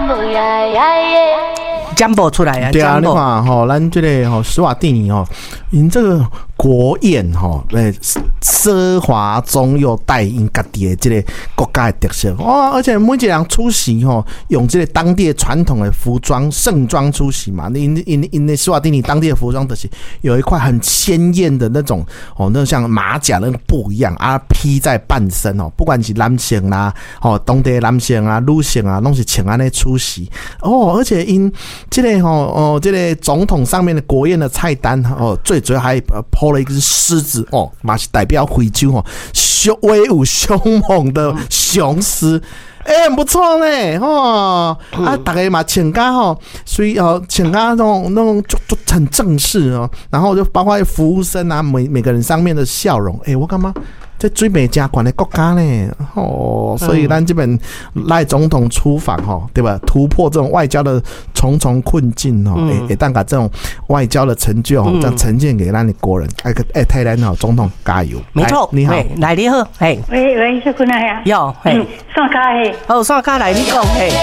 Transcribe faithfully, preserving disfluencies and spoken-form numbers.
讲不出来啊！ 对啊，你看吼，咱这个吼史瓦蒂尼吼，因这个国宴吼，诶，奢华中又带因家己的这个国家的特色哦，而且每一个人出席吼，用这个当地传统的服装盛装出席嘛。因因因那史瓦蒂尼当地的服装就是有一块很鲜艳的那种哦，那像马甲那个布一样啊，披在半身哦，不管是男性啦，哦，当地男性啊、女性啊，拢是穿安尼出席哦，而且因这个吼哦，这个总统上面的国宴的菜单哦，最主要还抛了一只狮子哦，嘛是代表非洲哦，雄威武凶猛的雄狮。哎、欸，很不错呢，哦，啊，大家嘛穿甲吼，所以哦，穿甲那种那种就就很正式哦，然后就包括服务生啊，每每个人上面的笑容，哎、欸，我干嘛？在最美加管的国家呢，哦，所以咱这边赖总统出访哈，对吧？突破这种外交的重重困境哦，哎、嗯，也当把这种外交的成就哦，这样呈现给咱的国人。哎，哎，泰兰好，总统加油！ 没错， 你好， 来你好，嘿， 喂喂，小坤啊呀， 有，嘿， 上卡嘿， 哦，上卡来你讲嘿。